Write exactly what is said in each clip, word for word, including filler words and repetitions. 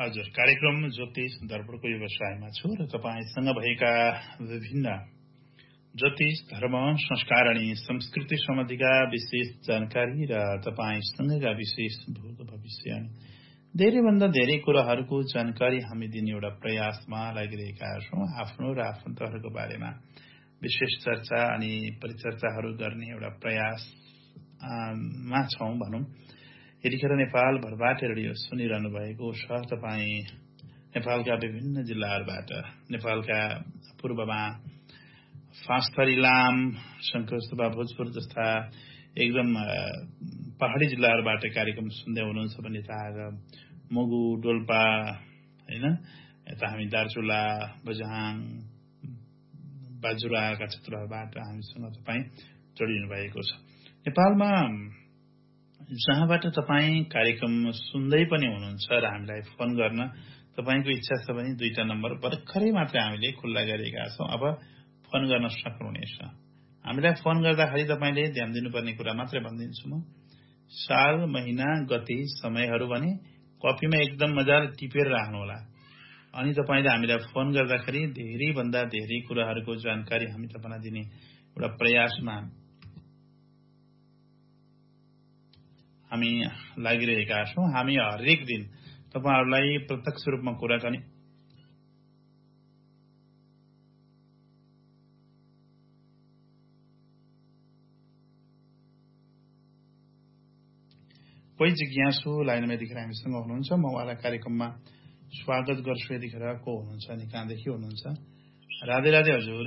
हजुर, कार्यक्रम ज्योतिष दर्पणको व्यवसायमा छु र तपाईसँग भएका विभिन्न ज्योतिष, धर्म, संस्कार अनि संस्कृति सम्बन्धीका विशेष जानकारी र तपाईसँगका विशेष भूत भविष्य धेरैभन्दा धेरै कुराहरूको जानकारी हामी दिने एउटा प्रयासमा लागिरहेका छौँ। आफ्नो र आफन्तहरूको बारेमा विशेष चर्चा अनि परिचर्चाहरू गर्ने एउटा प्रयासमा छौँ भनौँ। यतिखेर नेपालभरबाट रेडियो सुनिरहनु भएको छ। तपाईँ नेपालका विभिन्न जिल्लाहरूबाट, नेपालका पूर्वमा फाँसथर, इलाम, शंकरसभा, भोजपुर जस्ता एकदम पहाडी जिल्लाहरूबाट कार्यक्रम सुन्दै हुनुहुन्छ भन्ने थाहा छ। मुगु, डोल्पा, होइन, यता हामी दार्चुला, बझाङ, बाजुराका क्षेत्रहरूबाट हामीसँग तपाईँ जोडिनु भएको छ। नेपालमा जहाँबाट तपाईँ कार्यक्रम सुन्दै पनि हुनुहुन्छ र हामीलाई फोन गर्न तपाईँको इच्छा छ भने दुईटा नम्बर भर्खरै मात्रै हामीले खुल्ला गरेका छौँ। अब फोन गर्न सक्नुहुनेछ। हामीलाई फोन गर्दाखेरि तपाईँले ध्यान दिनुपर्ने कुरा मात्रै भनिदिन्छु म। साल, महिना, गति, समयहरू भने कपीमा एकदम मजाले टिपेर राख्नुहोला। अनि तपाईँले हामीलाई फोन गर्दाखेरि धेरैभन्दा धेरै कुराहरूको जानकारी हामी तपाईँलाई दिने एउटा प्रयासमा हामी लागिरहेका छौँ। हामी हरेक दिन तपाईँहरूलाई प्रत्यक्ष रूपमा कुराकानी कोही जिज्ञासु लाइनमा यतिखेर हामीसँग हुनुहुन्छ। म उहाँलाई कार्यक्रममा स्वागत गर्छु। यतिखेर को हुनुहुन्छ अनि कहाँदेखि हुनुहुन्छ? राधे राधे हजुर।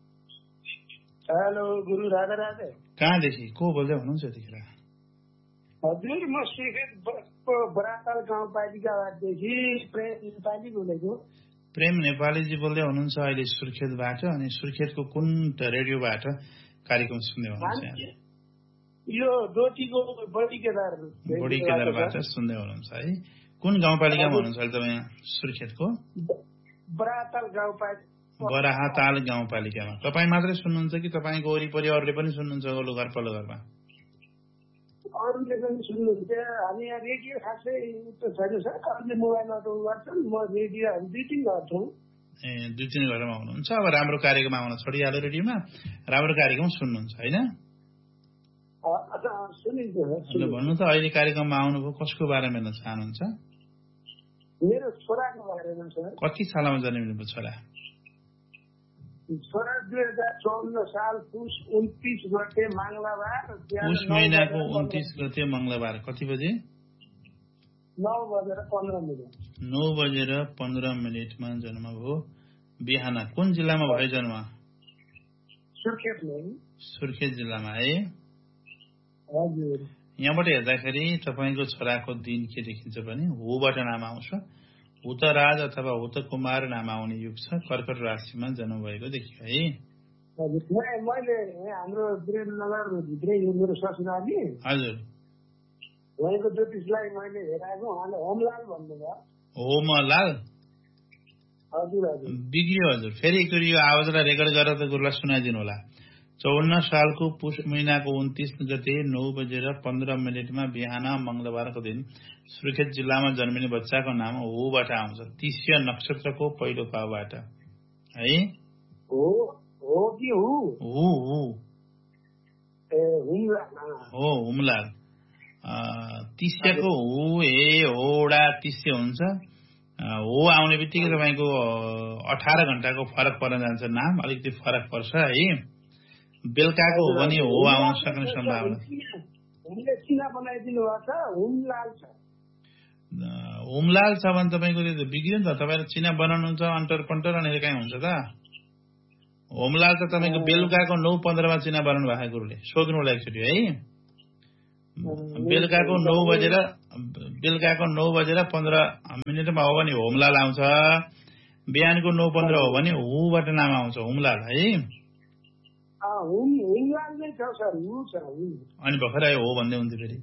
हेलो गुरु, राधे राधे। कहाँदेखि को बोल्दै हुनुहुन्छ यतिखेर? हजुर, म सुर्खेत बराताल गाउँपालिकादेखि प्रेम नेपाली बोलेको। प्रेम नेपालीजी बोल्दै हुनुहुन्छ अहिले सुर्खेतबाट। अनि सुर्खेतको कुन रेडियोबाट कार्यक्रम सुन्दै हुनुहुन्छ? यो डोटीको बडी केदार बडी केदारबाट सुन्दै हुनुहुन्छ है। कुन गाउँपालिकामा हुनुहुन्छ अहिले तपाईँ? सुर्खेतको बराताल गाउँपालिका। बराहाताल गाउँपालिकामा तपाईँ मात्रै सुन्नुहुन्छ कि तपाईँको वरिपरि अरूले पनि सुन्नुहुन्छ? ओलो घर पल्लो घरमा अरूले पनि सुन्नुहुन्छ। हामी यहाँ रेडियो खासै छैन सर, अरूले मोबाइलमा त गर्छन्, म रेडियो हामी दुई तिन घर छौँ। ए, दुई तिन घरमा हुनुहुन्छ। अब राम्रो कार्यक्रम आउन छोडिहाल्यो रेडियोमा, राम्रो कार्यक्रम सुन्नुहुन्छ होइन? भन्नु त अहिले कार्यक्रममा आउनुभयो, कसको बारेमा हेर्न चाहनुहुन्छ? मेरो छोराको बारेमा सर। कति सालमा जन्मिनुभयो छोरा? छोरा दुई हजार चौध साल पुस उन्तिस गते मङ्गलबार। पुस महिनाको उन्तिस गते मङ्गलबार। कति बजे? नौ बजेर पन्ध्र मिनट नौ बजेर पन्ध्र मिनटमा जन्म भयो। बिहान कुन जिल्लामा भयो जन्म? सुर्खेतमा। सुर्खेत जिल्लामा है। हजुर। यहाँबाट हेर्दाखेरि तपाईँको छोराको दिन के देखिन्छ भने हुबाट नाम आउँछ। हुतराज अथवा हुतकुमार नाम आउने युग छ। कर्कट राशिमा जन्म भएको देखियो है। मैले हाम्रो वीरेन्द्रनगर भित्रै मेरो ससुराली। हजुर। उहाँको ज्योतिषलाई मैले हेराएको, उहाँले होमलाल भन्नुभयो। होमलाल? हजुर हजुर। बिग्रियो हजुर। फेरि एकचोटि यो आवाजलाई रेकर्ड गरेर त गुरुलाई सुनाइदिनु होला। चौन्न सालको पुष महिनाको उन्तिस गते नौ बजेर पन्ध्र मिनटमा बिहान मङ्गलबारको दिन सुर्खेत जिल्लामा जन्मिने बच्चाको नाम होबाट आउँछ। तिस्य नक्षत्रको पहिलो पाउबाट है। हो हो कि हु? हु हु। ए हुमलाल। हो हुमलाल। तिस्यको हु हे होडा तिस्य हुन्छ। हो आउने बित्तिकै तपाईँको अठार घण्टाको फरक पर्न जान्छ। नाम अलिकति फरक पर्छ है। बेलुकाको हो भने हो आउन सक्ने सम्भावना। हुमलाल छ भने तपाईँको बिग्रियो नि त। तपाईँले चिना बनाउनुहुन्छ अन्टर पन्टर अनि कहीँ हुन्छ त। होमलाल त तपाईँको बेलुकाको नौ पन्ध्रमा चिना बनाउनु भएको गुरुले सोध्नुलाई एकचोटि है। बेलुकाको नौ बजेर बेलुकाको नौ बजेर पन्ध्र मिनटमा हो भने होमलाल आउँछ। बिहानको नौ पन्ध्र हो भने हुबाट नाम आउँछ हुमलाल है। अनि भर्खरै हो भन्दै हुन्थ्यो फेरि।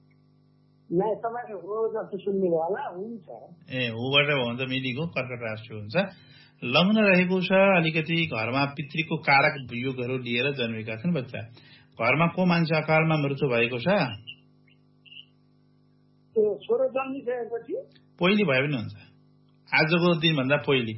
ए हुबाट हो भने त मिलीको कर्कट राशि हुन्छ। लग्न रहेको छ। अलिकति घरमा पितृको कारक योगहरू लिएर जन्मेका छन् बच्चा। घरमा को मान्छे अकालमा मृत्यु भएको छ? पहिले भयो पनि हुन्छ। आजको दिनभन्दा पहिले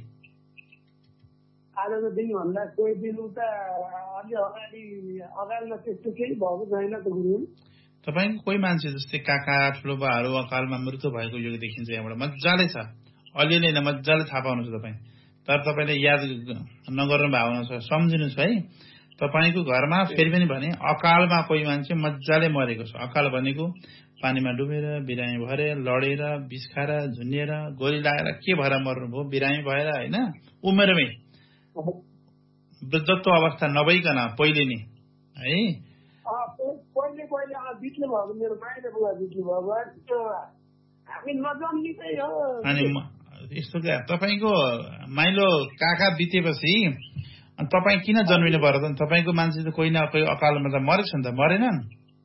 आजको दिनभन्दा कोही दिन उता अलि अगाडि अगाडिमा त्यस्तो केही भएको छैन त गुरु। तपाईँको कोही मान्छे जस्तै काका ठुलो बाहरू अकालमा मृत्यु भएको योग देखिन्छ यहाँबाट मजाले छ अलिअलि नै मजाले थाहा पाउनुहुन्छ तपाईँ तर तपाईँले याद नगर्नु भावना छ सम्झिनुहोस् है तपाईँको घरमा फेरि पनि भने अकालमा कोही मान्छे मजाले मरेको छ। अकाल भनेको पानीमा डुबेर बिरामी भएर लडेर विष खाएर झुन्डिएर गोली लागेर के भएर मर्नुभयो बिरामी भएर होइन उमेरमै वृद्धत्व अवस्था नभइकन पहिले नै है पहिले पहिले बित्नु भएको मेरो माइलो बुवा बित्नु भएको हामी नजन्मिँदै हो। अनि यस्तो क्या तपाईँको माइलो काका बितेपछि तपाईँ किन जन्मिनु पर्यो त? तपाईँको मान्छे त कोही न कोही अकालमा त मरेछ नि त मरेनन्?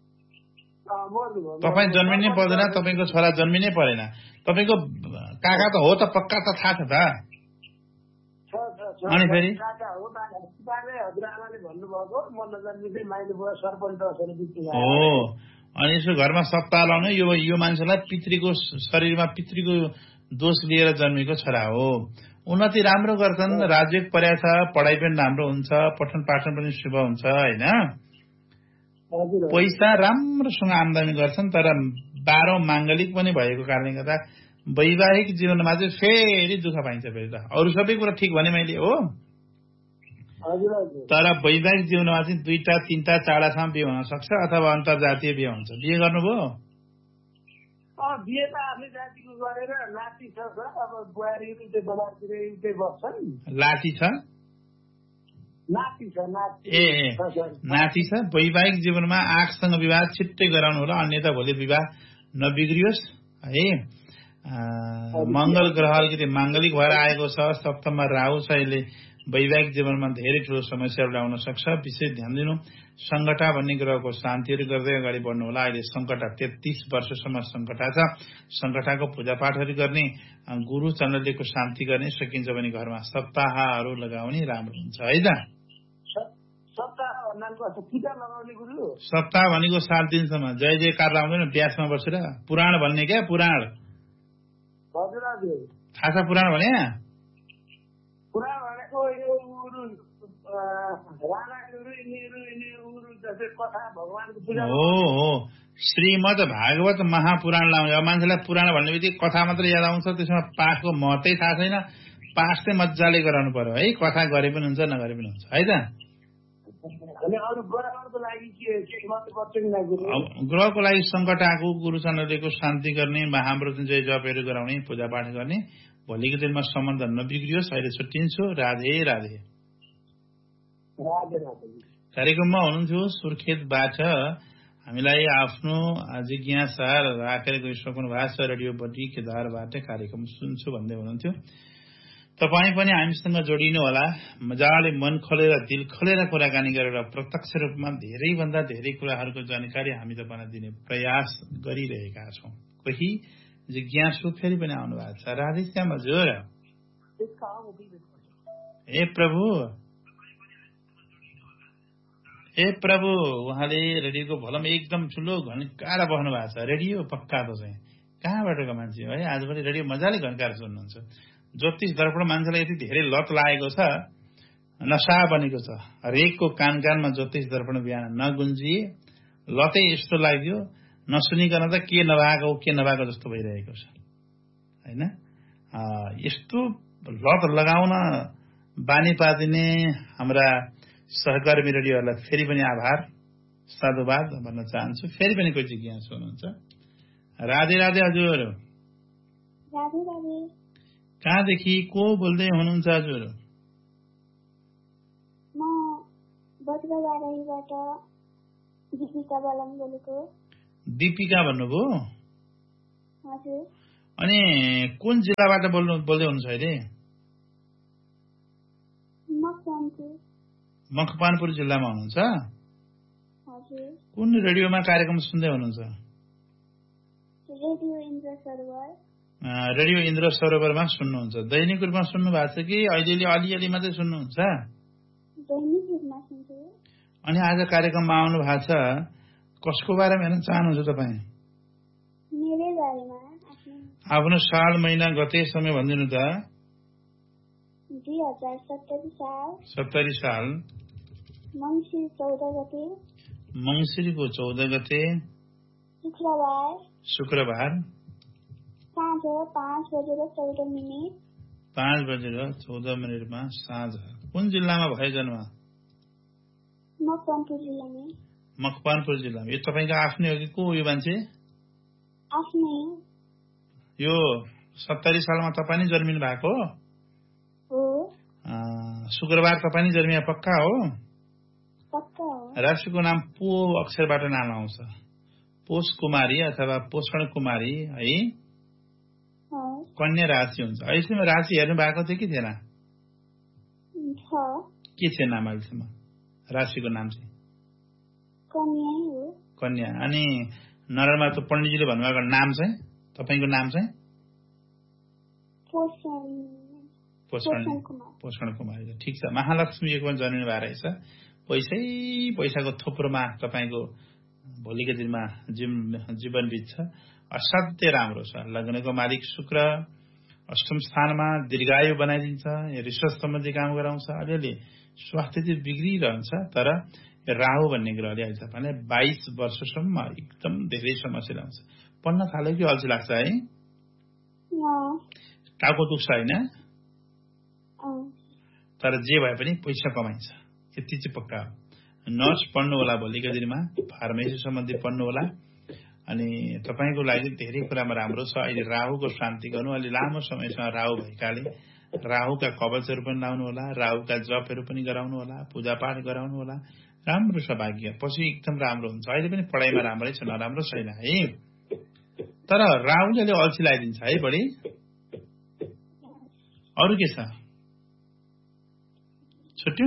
तपाईँ जन्मिनै पर्दैन तपाईँको छोरा जन्मिनै परेन तपाईँको काका त हो त पक्का त थाहा छ त अनि फेरि हो अनि यसो घरमा सप्ताह लाउने यो यो मान्छेलाई पितृको शरीरमा पितृको दोष लिएर जन्मेको छोरा हो। उन्नति राम्रो गर्छन् राज्य पर्या छ पढाइ पनि राम्रो हुन्छ पठन पाठन पनि शुभ हुन्छ होइन पैसा राम्रोसँग आम्दानी गर्छन् तर बाह्रौं माङ्गलिक पनि भएको कारणले गर्दा वैवाहिक जीवनमा चाहिँ फेरि दुःख पाइन्छ फेरि त अरू सबै कुरा ठिक भने मैले हो तर वैवाहिक जीवनमा चाहिँ दुईटा तीनटा चारवटासम्म बिहे हुन सक्छ अथवा अन्तर्जातीय बिहे हुन्छ। बिहे गर्नुभयो? बिहे त आफ्नै जातिको गरेर नाति छ अब बुहारीहरू त्यो बजारतिर उतै बस्छन्। लाती छ नाति छ नाति ए नाति छ। वैवाहिक जीवनमा आँखसँग विवाह छिट्टै गराउनु होला अन्यथा भोलि विवाह नबिग्रियोस् है। मंगल ग्रह अलिकति माङ्गलिक भएर आएको छ सप्तममा राहु छ यसले वैवाहिक जीवनमा धेरै ठूलो समस्याहरू ल्याउन सक्छ। विशेष ध्यान दिनु संकटा भन्ने ग्रहको शान्तिहरू गर्दै अगाडि बढ्नु होला। अहिले संकटा तेत्तीस वर्षसम्म संकटा छ संकटाको पूजापाठहरू गर्ने गुरु चन्द्रदेवको शान्ति गर्ने सकिन्छ भने घरमा सप्ताहहरू लगाउने राम्रो हुन्छ है त। सप्ताह भनेको सात दिनसम्म जय जयकार लाउँदैन ब्यासमा बसेर पुराण भन्ने क्या पुराण थाहा छ पुराण भने हो हो श्रीमद् भागवत महापुराण लाउने। अब मान्छेलाई पुराण भन्ने बित्तिकै कथा मात्र याद आउँछ त्यसमा पाठको महत्त्वै थाहा छैन। पाठ चाहिँ मजाले गराउनु पर्यो है कथा गरे पनि हुन्छ नगरे पनि हुन्छ है त। ग्रहको लागि संकट आएको गुरु चन्द्रदेवको शान्ति गर्ने महामृत्युञ्जय जपहरू गराउने पूजापाठ गर्ने भोलिको दिनमा सम्बन्ध नबिग्रियोस्। अहिले छुट्टिन्छु। राधे राधे। कार्यक्रममा हुनुहुन्थ्यो सुर्खेतबाट हामीलाई आफ्नो जिज्ञासा राखेर गइसक्नु भएको छ। रेडियो बडी केदारबाट कार्यक्रम सुन्छु भन्दै हुनुहुन्थ्यो। तपाईँ पनि हामीसँग जोडिनु होला मजाले मन खोलेर दिल खोलेर कुराकानी गरेर प्रत्यक्ष रूपमा धेरैभन्दा धेरै कुराहरूको जानकारी हामी तपाईँलाई दिने प्रयास गरिरहेका छौँ। कोही जिज्ञासु फेरि पनि आउनु भएको छ। राधे श्याम हजुर। ए प्रभु ए प्रभु उहाँले रेडियोको भोलम एकदम ठुलो घन्काएर बस्नु भएको छ। रेडियो पक्का त चाहिँ कहाँबाटको मान्छे है आजभोलि रेडियो मजाले घन्काएर सुन्नुहुन्छ। ज्योतिष दर्पण मान्छेलाई यति धेरै लत लागेको छ नशा बनेको छ। हरेकको कान कानमा ज्योतिष दर्पण बिहान नगुन्जिए लतै यस्तो लाग्यो नसुनिकन त के नभएको के नभएको जस्तो भइरहेको छ होइन। यस्तो लत लगाउन बानी पादिने हाम्रा सहकर्मी रेडियोहरूलाई फेरि पनि आभार साधुवाद भन्न चाहन्छु। फेरि पनि कोही जिज्ञासु हुनुहुन्छ। राधे राधे हजुर। राधे राधे। कहाँदेखि को बोल्दै हुनुहुन्छ हजुर? म बटुवाबारीबाट दीपिका बलम बोलेको। दीपिका भन्नुभयो? हजुर। अनि कुन जिल्लाबाट बोल्नु बोल्दै हुनुहुन्छ अहिले? मकवानपुर। मकवानपुर जिल्लामा हुनुहुन्छ? हजुर। कुन रेडियोमा कार्यक्रम सुन्दै हुनुहुन्छ? रेडियो इन्द्र सरोवर। रेडियो इन्द्र सरोवरमा सुन्नुहुन्छ। दैनिक रूपमा सुन्नु भएको छ कि अहिले अलिअलि मात्रै सुन्नुहुन्छ? दैनिक रूपमा सुन्छु। अनि आज कार्यक्रममा आउनु भएको छ कसको बारेमा हेर्न चाहनुहुन्छ तपाईँ? मेरै बारेमा। आफ्नो साल महिना गते समय भनिदिनु त। दुई हजार सत्तरी साल सत्तरी साल मङ्सिर चौध गते मङ्सिरको चौध गते शुक्रबार शुक्रबार साँझ पाँच बजेर चौध मिनट पाँच बजेर चौध मिनटमा साँझ। कुन जिल्लामा भयो जन्म? मकवानपुर जिल्लामा। मकवानपुर जिल्लामा। यो तपाईँको आफ्नै हो कि को यो मान्छे? आफ्नै। यो सत्तरी सालमा तपाईँ नै जन्मिनु भएको हो? शुक्रबार तपाईँ नै जन्मिया पक्का हो? पक्का हो। राशिको नाम पो अक्षरबाट नाम आउँछ। पोष कुमारी अथवा पोषण कुमारी है। कन्या राशि हुन्छ। अहिलेसम्म राशि हेर्नु भएको थियो कि थिएन? के थियो नाम अहिलेसम्म? राशिको नाम चाहिँ कन्या हो। कन्या। अनि नरमा त पण्डितजीले भन्नुभएको नाम चाहिँ तपाईँको नाम चाहिँ पोषण पोषण पोषण कुमारी। ठिक छ। महालक्ष्मी योगमा जन्मिनु भएको रहेछ। पैसै पैसाको थोप्रोमा तपाईँको भोलिको दिनमा जीवन बित्छ। असाध्य राम्रो छ। लग्नको मालिक शुक्र अष्टम स्थानमा दीर्घायु बनाइदिन्छ। रिसर्च सम्बन्धी काम गराउँछ। अलिअलि स्वास्थ्य चाहिँ बिग्रिरहन्छ। तर राहु भन्ने ग्रहले अहिले तपाईँलाई बाइस वर्षसम्म एकदम धेरै समस्या ल्याउँछ। पढ्न थाल्यो कि अल्छी लाग्छ है? टाउको दुख्छ होइन? तर जे भए पनि पैसा कमाइन्छ यति चाहिँ पक्का हो। नर्स पढ्नु होला भोलिको दिनमा। फार्मेसी सम्बन्धी पढ्नु होला। अनि तपाईँको लागि धेरै कुरामा राम्रो छ। अहिले राहुको शान्ति गर्नु। अलि लामो समयसम्म राहु भएकाले राहुका कवचहरू पनि लाउनु होला। राहुका जपहरू पनि गराउनु होला। पूजापाठ गराउनु होला। राम्रो छ भाग्य। पछि एकदम राम्रो हुन्छ। अहिले पनि पढाइमा राम्रै छ, नराम्रो छैन है। तर राहुले अलि अल्छी लगाइदिन्छ है बढी। अरू के छ? छुट्यो?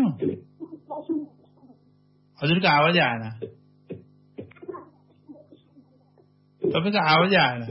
हजुरको आवाजै आएन। तपाईँको आवाजै आएन।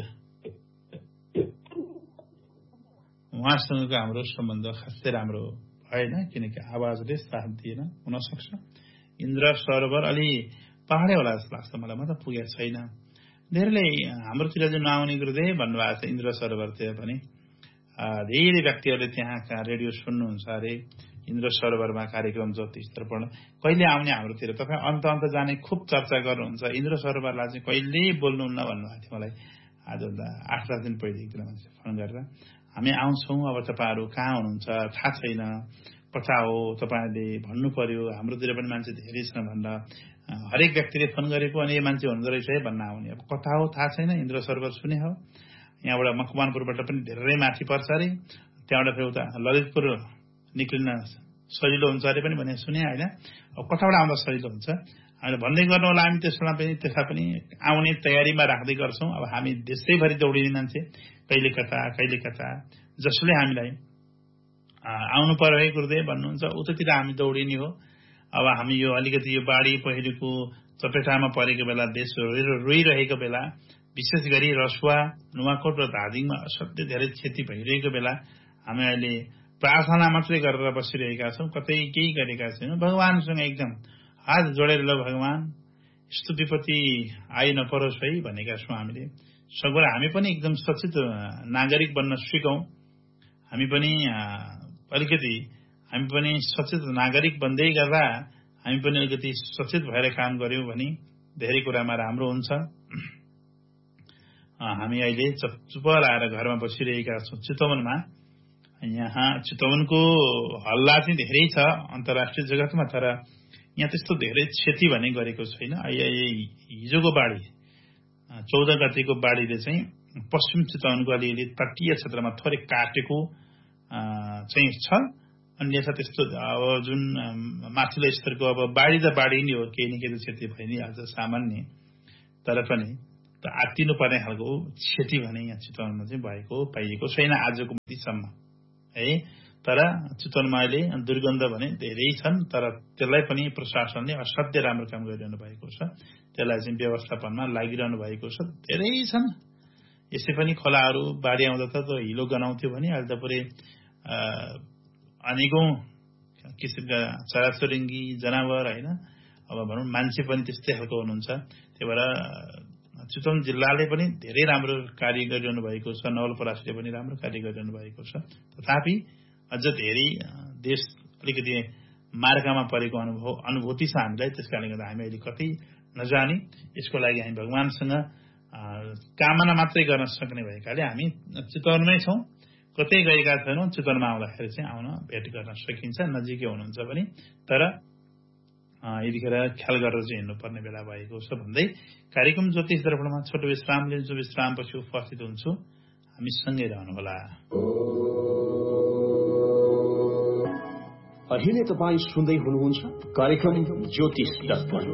उहाँसँगको हाम्रो सम्बन्ध खासै राम्रो भएन किनकि आवाजले साथ दिएन। हुन सक्छ इन्द्र सरोवर अलि पहाडै होला जस्तो लाग्छ मलाई। म त पुगेको छैन। धेरैले हाम्रोतिर चाहिँ नआउने गुरुदेव भन्नुभएको छ इन्द्र सरोवरतिर पनि। धेरै व्यक्तिहरूले त्यहाँका रेडियो सुन्नुहुन्छ अरे इन्द्र सरोवरमा कार्यक्रम ज्योतिष दर्पण कहिले आउने हाम्रोतिर। तपाईँ अन्त अन्त जाने खुब चर्चा गर्नुहुन्छ। इन्द्र सरोवरलाई चाहिँ कहिले बोल्नुहुन्न भन्नुभएको थियो मलाई। आज आठ दस दिन पहिले एकजना मान्छे फोन गरेर हामी आउँछौँ, अब तपाईँहरू कहाँ हुनुहुन्छ थाहा छैन, कता हो तपाईँहरूले भन्नु पर्यो, हाम्रोतिर पनि मान्छे धेरै छन् भनेर हरेक व्यक्तिले फोन गरेको। अनि यो मान्छे हुँदो रहेछ है भन्न आउने। अब कता हो थाहा छैन। इन्द्र सरोवर सुने हो। यहाँबाट मकवानपुरबाट पनि धेरै माथि पर्छ अरे। त्यहाँबाट फेरि उता ललितपुर निक्लिन सजिलो हुन्छ अरे पनि भने सुने होइन। अब कताबाट आउँदा सजिलो हुन्छ हामीले भन्दै गर्नु होला। हामी त्यसमा पनि त्यसलाई पनि आउने तयारीमा राख्दै गर्छौँ। अब हामी देशैभरि दौडिने मान्छे, कहिले कता कहिले कता। जसले हामीलाई आउनु पर्यो है गुरुदेव भन्नुहुन्छ उतातिर हामी दौडिने हो। अब हामी यो अलिकति यो बाढी पहिरोको चपेटामा परेको बेला, देश रोइरहेको बेला, विशेष गरी रसुवा, नुवाकोट र धादिङमा असाध्यै धेरै क्षति भइरहेको बेला हामी अहिले प्रार्थना मात्रै गरेर बसिरहेका छौँ। कतै केही गरेका छैनौँ। भगवानसँग एकदम हात जोडेर ल भगवान यस्तो विपत्ति आइ नपरोस् है भनेका छौँ हामीले। सगुना हामी पनि एकदम सचेत नागरिक बन्न सिकौँ। हामी पनि अलिकति हामी पनि सचेत नागरिक बन्दै गर्दा हामी पनि अलिकति सचेत भएर काम गर्यौँ भने धेरै कुरामा राम्रो हुन्छ। हामी अहिले चुप लाएर घरमा बसिरहेका छौँ चितवनमा। यहाँ चितवनको हल्ला चाहिँ धेरै छ अन्तर्राष्ट्रिय जगतमा। तर यहाँ त्यस्तो धेरै क्षति भने गरेको छैन। हिजोको बाढी चौध गतिको बाढीले चाहिँ पश्चिम चितवनको अलिअलि तटीय क्षेत्रमा थोरै काटेको चाहिँ छ। अन्य छ त्यस्तो अब जुन माथिल्लो स्तरको अब बाढी त बाढी नै हो, केही न केही क्षति भइ नै हाल्छ सामान्य। तर पनि त आत्तिनु पर्ने खालको क्षति भने यहाँ चितवनमा चाहिँ भएको पाइएको छैन आजको मितिसम्म है। तर चितवनमा अहिले दुर्गन्ध भने धेरै छन्। तर त्यसलाई पनि प्रशासनले असाध्य राम्रो काम गरिरहनु भएको छ। त्यसलाई चाहिँ व्यवस्थापनमा लागिरहनु भएको छ। धेरै छन्। यसै पनि खोलाहरू बाढी आउँदा त हिलो गनाउँथ्यो भने अहिले त पुरै अनेकौं किसिमका चराचुरुङ्गी जनावर होइन। अब भनौँ मान्छे पनि त्यस्तै खालको हुनुहुन्छ। त्यही भएर चितवन जिल्लाले पनि धेरै राम्रो कार्य गरिरहनु भएको छ, नवलपरासीले पनि राम्रो कार्य गरिरहनु भएको छ। तथापि अझ धेरै देश अलिकति मार्गमा परेको अनुभव अनुभूति छ हामीलाई। त्यसकारणले गर्दा हामी अहिले कतै नजाने, यसको लागि हामी भगवानसँग कामना मात्रै गर्न सक्ने भएकाले हामी चितवनमै छौँ, कतै गएका छैनौँ। चितवनमा आउँदाखेरि चाहिँ आउन भेट गर्न सकिन्छ, नजिकै हुनुहुन्छ पनि, तर यतिखेर ख्याल गरेर चाहिँ हिँड्नुपर्ने बेला भएको छ भन्दै कार्यक्रम ज्योतिष दर्पणमा छोटो विश्राम लिन्छु। विश्रामपछि उपस्थित हुन्छु, हामी सँगै रहनुहोला। अहिले तपाईँ सुन्दै हुनुहुन्छ कार्यक्रम ज्योतिष दर्पण।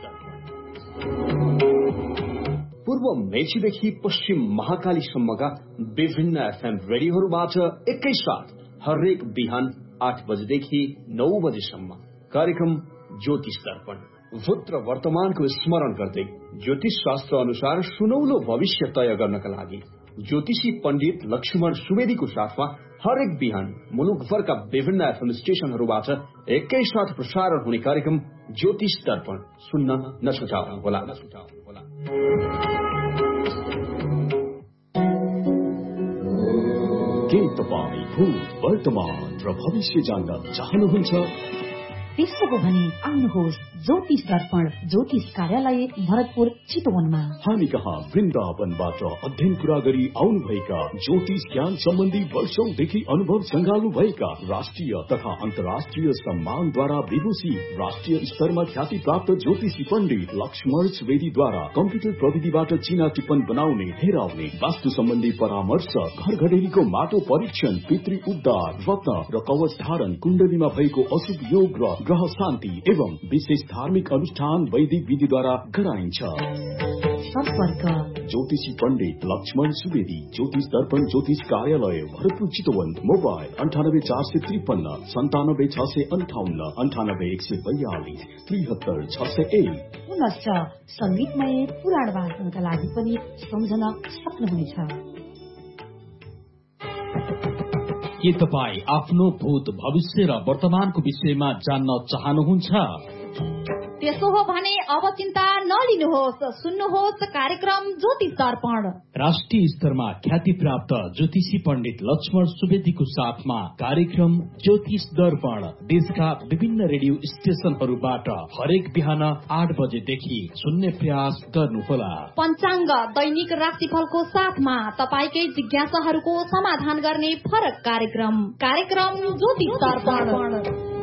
पूर्व मेचीदेखि पश्चिम महाकालीसम्मका विभिन्न एफएम रेडियोहरूबाट एकैसाथ हरेक बिहान आठ बजेदेखि नौ बजेसम्म कार्यक्रम ज्योतिष दर्पण। भूत र वर्तमानको स्मरण गर्दै ज्योतिष शास्त्र अनुसार सुनौलो भविष्य तय गर्नका लागि ज्योतिषी पण्डित लक्ष्मण सुवेदीको साथमा हरेक बिहान मुलुकभरका विभिन्न एफएम स्टेशनहरूबाट एकैसाथ प्रसारण हुने कार्यक्रम ज्योतिष दर्पण सुन्न नछुटाउनुहोला। के तपाईँ भूत वर्तमान र भविष्य जान्न चाहनुहुन्छ? त्यसो हो भने आउनुहोस् ज्योतिष दर्पण ज्योतिष कार्यालय भरतपुर चितवनमा। हामी कहाँ वृन्दावनबाट अध्ययन पुरा गरी आउनुभएका ज्योतिष ज्ञान सम्बन्धी वर्षौंदेखि अनुभव संगाल्नु भएका राष्ट्रिय तथा अन्तर्राष्ट्रिय सम्मानद्वारा विभूषी राष्ट्रिय स्तरमा ख्याति प्राप्त ज्योतिषी पण्डित लक्ष्मण सुवेदीद्वारा कम्प्युटर प्रविधिबाट चिना टिप्पण बनाउने, हेराउने, वास्तु सम्बन्धी परामर्श, घर घडेरीको माटो परीक्षण, पितृ उद्धार, रत्न र कवच धारण, कुण्डलीमा भएको अशुभ योग र ग्रह शान्ति एवं विशेष धार्मिक अनुष्ठान वैदिक विधिद्वारा गराइन्छ। सम्पर्क ज्योतिषी पण्डित लक्ष्मण सुवेदी, ज्योतिष दर्पण ज्योतिष कार्यालय भरतपुर चितवन। मोबाइल अन्ठानब्बे चार सय त्रिपन्न सन्तानब्बे छ सय अन्ठाउन्न अन्ठानब्बे एक सय बयालिस त्रिहत्तर छ सय एक। पुनश्च संगीतमय पुराण वाचनका लागि पनि सम्झन सक्नुहुनेछ। के तपाईँ आफ्नो भूत भविष्य र वर्तमानको विषयमा जान्न चाहनुहुन्छ? त्यसो हो भने अब चिन्ता नलिनुहोस्, सुन्नुहोस् कार्यक्रम ज्योतिष दर्पण। राष्ट्रिय स्तरमा ख्याति प्राप्त ज्योतिषी पण्डित लक्ष्मण सुवेदीको साथमा कार्यक्रम ज्योतिष दर्पण देशका विभिन्न रेडियो स्टेशनहरूबाट हरेक बिहान आठ बजेदेखि सुन्ने प्रयास गर्नुहोला। पञ्चाङ्ग दैनिक राशिफलको साथमा तपाईकै जिज्ञासाहरूको समाधान गर्ने फरक कार्यक्रम कार्यक्रम ज्योतिष दर्पण।